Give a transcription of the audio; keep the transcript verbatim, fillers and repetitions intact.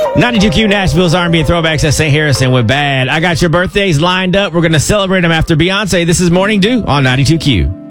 ninety-two Q Nashville's R and B and throwbacks at Saint Harrison with Bad. I got your birthdays lined up. We're going to celebrate them after Beyonce. This is Morning Dew on ninety-two Q.